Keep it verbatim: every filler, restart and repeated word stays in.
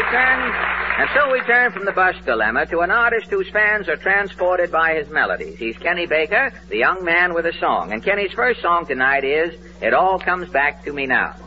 turn, and so we turn from the bus dilemma to an artist whose fans are transported by his melodies. He's Kenny Baker, the young man with a song. And Kenny's first song tonight is It All Comes Back to Me Now.